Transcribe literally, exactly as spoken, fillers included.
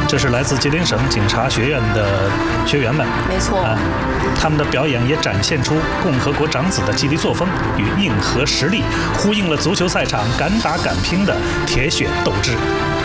这是来自吉林省警察学院的学员们。 没错。 啊，他们的表演也展现出共和国长子的激励作风与硬核实力，呼应了足球赛场敢打敢拼的铁血斗志。